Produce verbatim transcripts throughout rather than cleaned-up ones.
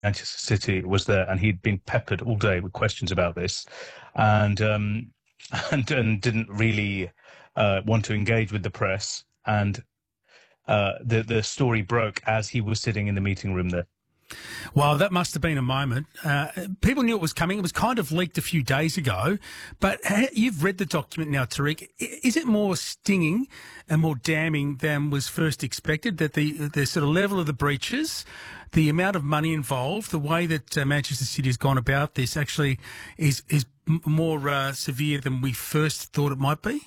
Manchester City was there, and he'd been peppered all day with questions about this, and um, and, and didn't really uh, want to engage with the press. And uh, the the story broke as he was sitting in the meeting room there. Well, that must have been a moment. Uh, people knew it was coming. It was kind of leaked a few days ago. But you've read the document now, Tariq. Is it more stinging and more damning than was first expected, that the, the sort of level of the breaches, the amount of money involved, the way that uh, Manchester City has gone about this actually is, is more uh, severe than we first thought it might be?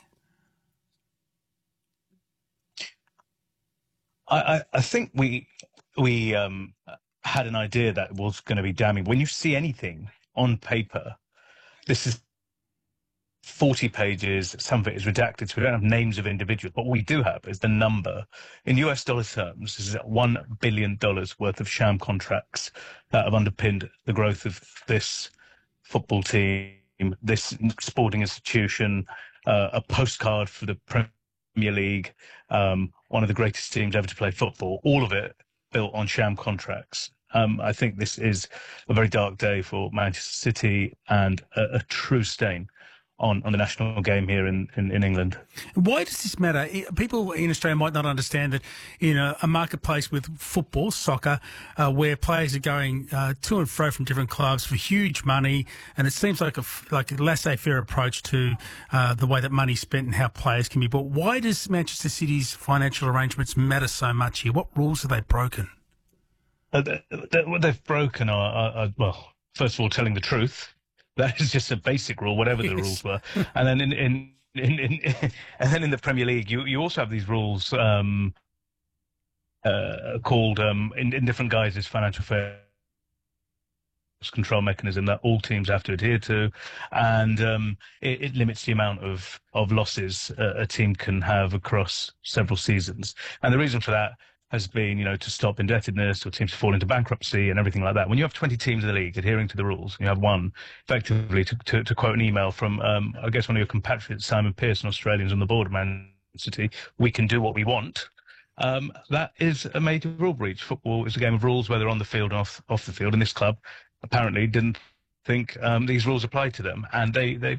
I, I, I think we we um, had an idea that it was going to be damning. When you see anything on paper, this is forty pages, some of it is redacted, so we don't have names of individuals. What we do have is the number. In U S dollar terms, this is one billion dollars worth of sham contracts that have underpinned the growth of this football team, this sporting institution, uh, a postcard for the Premier League, um, one of the greatest teams ever to play football, all of it built on sham contracts. Um, I think this is a very dark day for Manchester City and a, a true stain on, on the national game here in, in, in England. Why does this matter? People in Australia might not understand that in a, a marketplace with football, soccer, uh, where players are going uh, to and fro from different clubs for huge money, and it seems like a, like a laissez-faire approach to uh, the way that money's spent and how players can be bought. Why does Manchester City's financial arrangements matter so much here? What rules have they broken? Uh, what they've broken are, are, are, well, first of all, telling the truth. That is just a basic rule, whatever the yes. rules were. And then in, in, in, in, and then in the Premier League, you, you also have these rules um, uh, called, um, in, in different guises, financial fair control mechanism that all teams have to adhere to. And um, it, it limits the amount of, of losses a, a team can have across several seasons. And the reason for that has been, you know, to stop indebtedness or teams to fall into bankruptcy and everything like that. When you have twenty teams in the league adhering to the rules, you have one, effectively, to, to, to quote an email from, um, I guess, one of your compatriots, Simon Pearson, Australians on the board of Man City, we can do what we want. Um, that is a major rule breach. Football is a game of rules, whether on the field or off, off the field. And this club apparently didn't think um, these rules applied to them. And they, they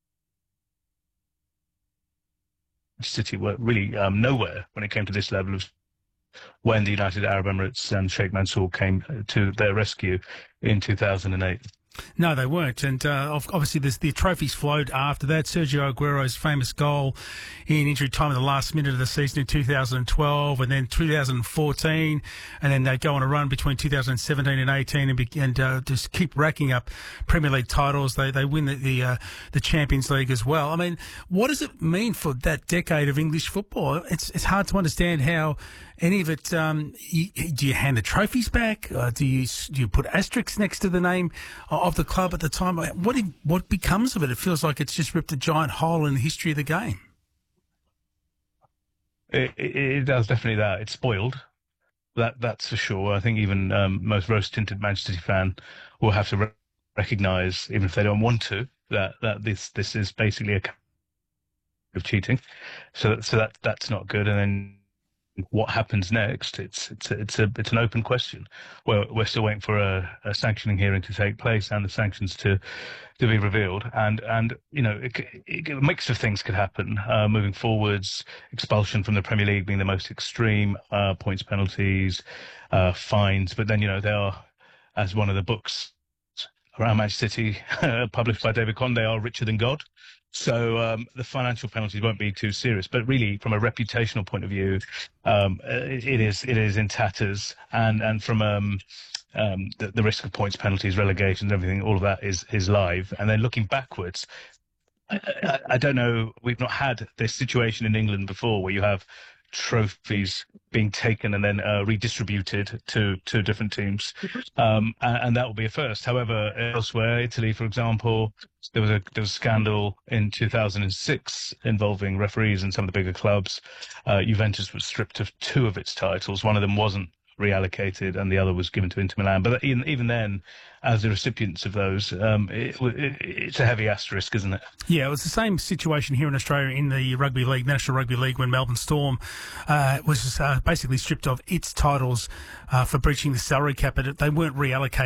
City were really um, nowhere when it came to this level of when the United Arab Emirates and Sheikh Mansour came to their rescue in two thousand eight. No, they weren't. And uh, obviously there's the trophies flowed after that. Sergio Aguero's famous goal in injury time in the last minute of the season in two thousand twelve, and then two thousand fourteen, and then they go on a run between two thousand seventeen and eighteen and, be, and uh, just keep racking up Premier League titles. They they win the the, uh, the Champions League as well. I mean, what does it mean for that decade of English football? It's it's hard to understand how any of it. Um, you, do you hand the trophies back? Uh, do you do you put asterisks next to the name of the club at the time? What what becomes of it? It feels like it's just ripped a giant hole in the history of the game. It, it, it does definitely that. It's spoiled. That that's for sure. I think even um, most rose-tinted Manchester City fan will have to re- recognise, even if they don't want to, that that this this is basically a of cheating. So that, so that that's not good. And then what happens next? It's it's a, it's a it's an open question. Well, we're still waiting for a, a sanctioning hearing to take place and the sanctions to to be revealed. And and you know, it, it, a mix of things could happen uh, moving forwards. Expulsion from the Premier League being the most extreme, uh, points, penalties, uh, fines. But then you know, they are, as one of the books around Manchester City published by David Conn, they are richer than God. So um, the financial penalties won't be too serious, but really, from a reputational point of view, um, it, it is it is in tatters, and and from um, um, the, the risk of points, penalties, relegations, everything, all of that is is live. And then looking backwards, I, I, I don't know. We've not had this situation in England before, where you have trophies being taken and then uh, redistributed to to different teams, um, and, and that will be a first. However, elsewhere, Italy, for example, there was a there was a scandal in two thousand six involving referees and some of the bigger clubs. Uh, Juventus was stripped of two of its titles. One of them wasn't reallocated, and the other was given to Inter Milan. But even, even then, as the recipients of those, um, it, it, it's a heavy asterisk, isn't it? Yeah, it was the same situation here in Australia in the Rugby League, National Rugby League, when Melbourne Storm uh, was uh, basically stripped of its titles uh, for breaching the salary cap, but they weren't reallocated.